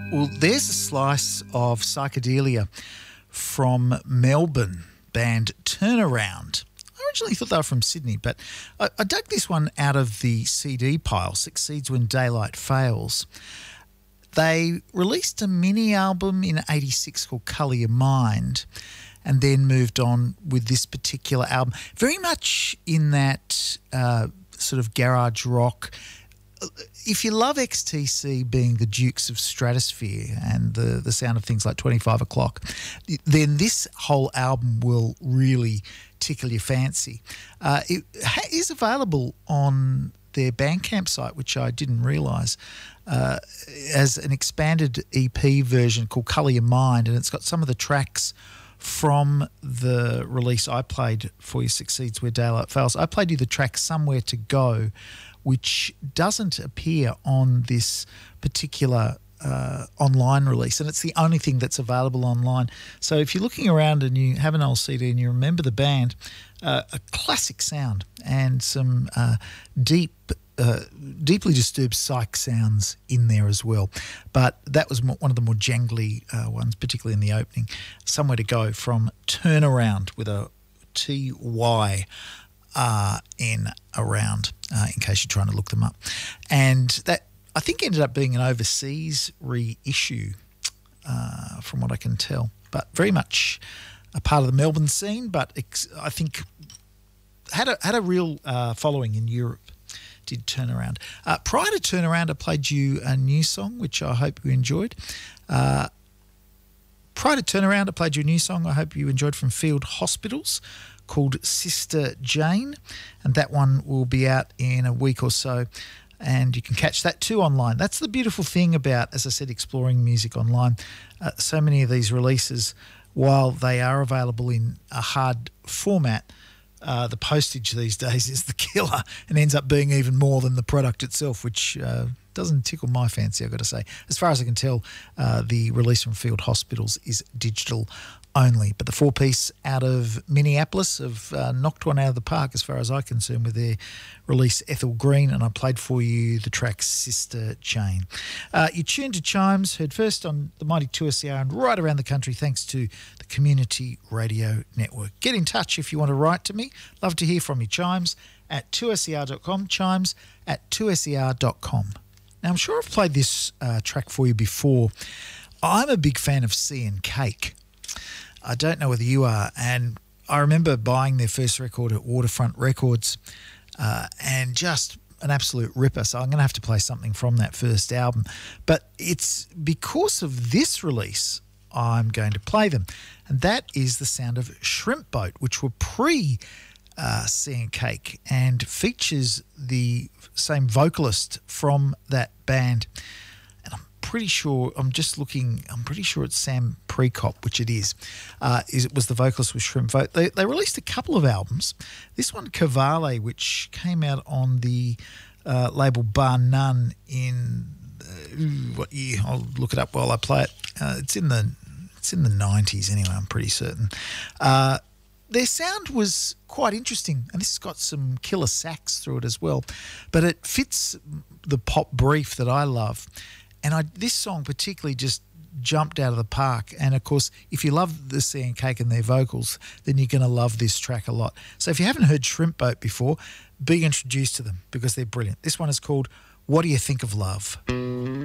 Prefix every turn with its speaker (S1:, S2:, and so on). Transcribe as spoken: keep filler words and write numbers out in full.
S1: Well, there's a slice of psychedelia from Melbourne band Turnaround. I originally thought they were from Sydney, but I, I dug this one out of the C D pile, Succeeds When Daylight Fails. They released a mini album in eighty-six called Colour Your Mind and then moved on with this particular album. Very much in that uh, sort of garage rock. If you love X T C being the Dukes of Stratosphere and the, the sound of things like twenty-five o'clock, then this whole album will really tickle your fancy. Uh, it is available on their Bandcamp site, which I didn't realise, uh, as an expanded E P version called Colour Your Mind, and it's got some of the tracks from the release I played for you, Succeeds Where Daylight Fails. I played you the track Somewhere to Go, which doesn't appear on this particular uh, online release, and it's the only thing that's available online. So if you're looking around and you have an old C D and you remember the band, uh, a classic sound and some uh, deep, uh, deeply disturbed psych sounds in there as well. But that was one of the more jangly uh, ones, particularly in the opening. Somewhere to Go from Turnaround with a T Y R N around, uh, in case you're trying to look them up. And that, I think, ended up being an overseas reissue, uh, from what I can tell. But very much a part of the Melbourne scene, but ex- I think had a, had a real uh, following in Europe. Did Turnaround. Uh, prior to Turnaround, I played you a new song, which I hope you enjoyed. Uh, prior to Turnaround, I played you a new song I hope you enjoyed from Field Hospitals, called Sister Jane, and that one will be out in a week or so, and you can catch that too online. That's the beautiful thing about, as I said, exploring music online. Uh, so many of these releases, while they are available in a hard format, uh, the postage these days is the killer and ends up being even more than the product itself, which uh, doesn't tickle my fancy, I've got to say. As far as I can tell, uh, the release from Field Hospitals is digital only. But the four-piece out of Minneapolis have uh, knocked one out of the park as far as I'm concerned with their release Ethel Green, and I played for you the track Sister Jane. Uh, you tuned to Chimes, heard first on the mighty two S E R and right around the country thanks to the Community Radio Network. Get in touch if you want to write to me. Love to hear from you. Chimes at two S E R dot com, chimes at two S E R dot com. Now, I'm sure I've played this uh, track for you before. I'm a big fan of Sea and Cake. I don't know whether you are, and I remember buying their first record at Waterfront Records, uh, and just an absolute ripper. So I'm going to have to play something from that first album. But it's because of this release I'm going to play them, and that is the sound of Shrimp Boat, which were pre uh, Sea and Cake and features the same vocalist from that band. Pretty sure, I'm just looking, I'm pretty sure it's Sam Prekop, which it is. Uh, is it was the vocalist with Shrimp Boat. They, they released a couple of albums. This one, Cavale, which came out on the uh, label Bar None in, uh, what year? I'll look it up while I play it. Uh, it's in the it's in the nineties anyway, I'm pretty certain. Uh, their sound was quite interesting, and this has got some killer sax through it as well. But it fits the pop brief that I love. And I, this song particularly just jumped out of the park. And, of course, if you love the Sea and Cake and their vocals, then you're going to love this track a lot. So if you haven't heard Shrimp Boat before, be introduced to them because they're brilliant. This one is called What Do You Think of Love?